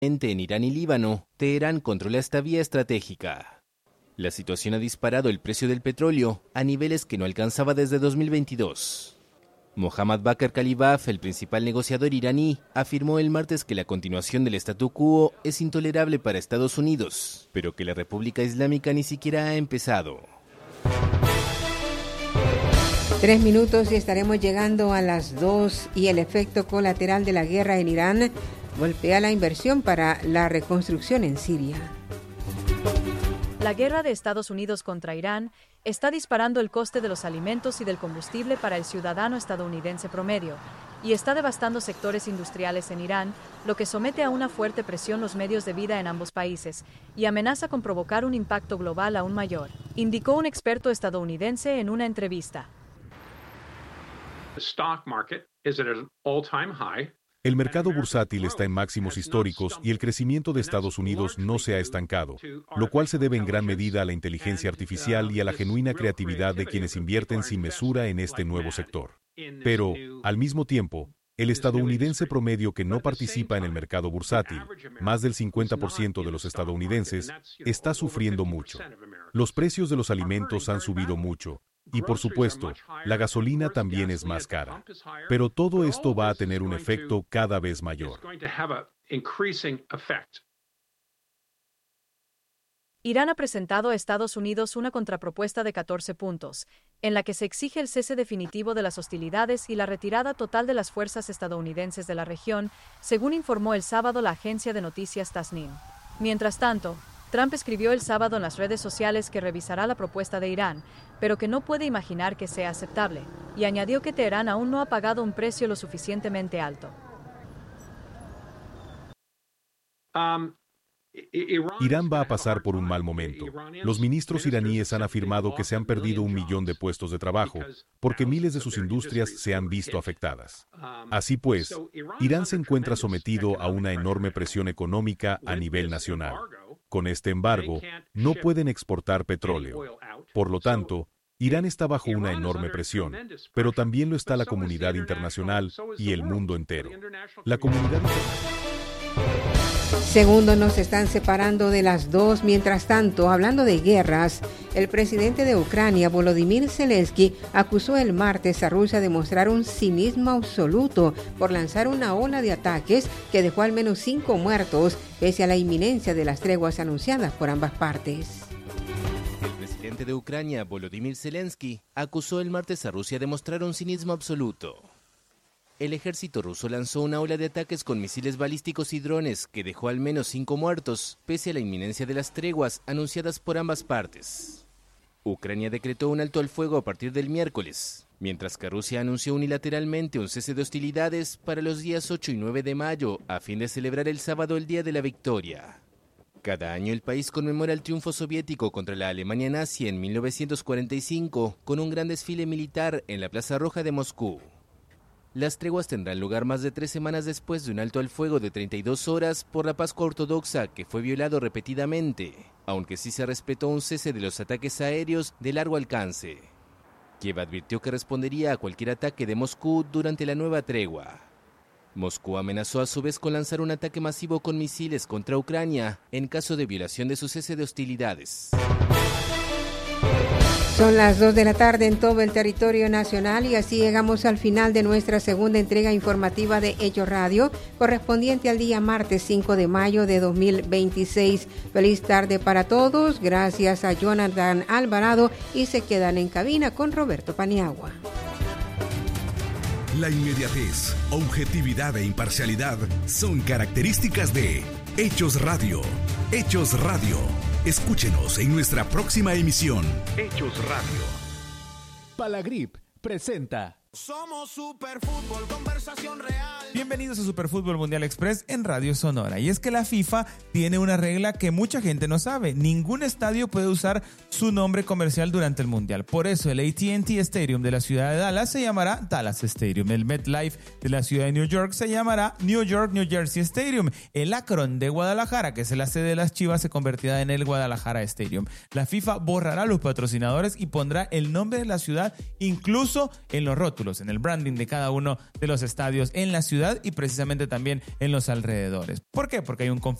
En Irán y Líbano, Teherán controla esta vía estratégica. La situación ha disparado el precio del petróleo a niveles que no alcanzaba desde 2022. Mohammad Bakr Kalibaf, el principal negociador iraní, afirmó el martes que la continuación del statu quo es intolerable para Estados Unidos, pero que la República Islámica ni siquiera ha empezado. 3 minutos y estaremos llegando a las 2 y el efecto colateral de la guerra en Irán golpea la inversión para la reconstrucción en Siria. La guerra de Estados Unidos contra Irán está disparando el coste de los alimentos y del combustible para el ciudadano estadounidense promedio y está devastando sectores industriales en Irán, lo que somete a una fuerte presión los medios de vida en ambos países y amenaza con provocar un impacto global aún mayor, indicó un experto estadounidense en una entrevista. El mercado bursátil está en máximos históricos y el crecimiento de Estados Unidos no se ha estancado, lo cual se debe en gran medida a la inteligencia artificial y a la genuina creatividad de quienes invierten sin mesura en este nuevo sector. Pero, al mismo tiempo, el estadounidense promedio que no participa en el mercado bursátil, más del 50% de los estadounidenses, está sufriendo mucho. Los precios de los alimentos han subido mucho. Y por supuesto, la gasolina también es más cara. Pero todo esto va a tener un efecto cada vez mayor. Irán ha presentado a Estados Unidos una contrapropuesta de 14 puntos, en la que se exige el cese definitivo de las hostilidades y la retirada total de las fuerzas estadounidenses de la región, según informó el sábado la agencia de noticias Tasnim. Mientras tanto, Trump escribió el sábado en las redes sociales que revisará la propuesta de Irán, pero que no puede imaginar que sea aceptable, y añadió que Teherán aún no ha pagado un precio lo suficientemente alto. Irán va a pasar por un mal momento. Los ministros iraníes han afirmado que se han perdido 1 millón de puestos de trabajo porque miles de sus industrias se han visto afectadas. Así pues, Irán se encuentra sometido a una enorme presión económica a nivel nacional. Con este embargo, no pueden exportar petróleo. Por lo tanto, Irán está bajo una enorme presión, pero también lo está la comunidad internacional y el mundo entero. La comunidad internacional. Segundos nos están separando de las 2. Mientras tanto, hablando de guerras, el presidente de Ucrania, Volodymyr Zelensky, acusó el martes a Rusia de mostrar un cinismo absoluto por lanzar una ola de ataques que dejó al menos 5 muertos, pese a la inminencia de las treguas anunciadas por ambas partes. El presidente de Ucrania, Volodymyr Zelensky, acusó el martes a Rusia de mostrar un cinismo absoluto. El ejército ruso lanzó una ola de ataques con misiles balísticos y drones que dejó al menos 5 muertos, pese a la inminencia de las treguas anunciadas por ambas partes. Ucrania decretó un alto al fuego a partir del miércoles, mientras que Rusia anunció unilateralmente un cese de hostilidades para los días 8 y 9 de mayo, a fin de celebrar el sábado el Día de la Victoria. Cada año el país conmemora el triunfo soviético contra la Alemania nazi en 1945 con un gran desfile militar en la Plaza Roja de Moscú. Las treguas tendrán lugar más de 3 semanas después de un alto al fuego de 32 horas por la Pascua Ortodoxa que fue violado repetidamente, aunque sí se respetó un cese de los ataques aéreos de largo alcance. Kiev advirtió que respondería a cualquier ataque de Moscú durante la nueva tregua. Moscú amenazó a su vez con lanzar un ataque masivo con misiles contra Ucrania en caso de violación de su cese de hostilidades. Son las 2 de la tarde en todo el territorio nacional y así llegamos al final de nuestra segunda entrega informativa de Hechos Radio, correspondiente al día martes 5 de mayo de 2026. Feliz tarde para todos, gracias a Jonathan Alvarado y se quedan en cabina con Roberto Paniagua. La inmediatez, objetividad e imparcialidad son características de Hechos Radio. Hechos Radio. Escúchenos en nuestra próxima emisión. Hechos Radio. Palagrip presenta Somos Superfútbol, conversación real. Bienvenidos a Superfútbol Mundial Express en Radio Sonora. Y es que la FIFA tiene una regla que mucha gente no sabe. Ningún estadio puede usar su nombre comercial durante el Mundial. Por eso el AT&T Stadium de la ciudad de Dallas se llamará Dallas Stadium. El MetLife de la ciudad de New York se llamará New York New Jersey Stadium. El Akron de Guadalajara, que es la sede de las Chivas, se convertirá en el Guadalajara Stadium. La FIFA borrará los patrocinadores y pondrá el nombre de la ciudad incluso en los rótulos, en el branding de cada uno de los estadios en la ciudad ciudad y precisamente también en los alrededores. ¿Por qué? Porque hay un conflicto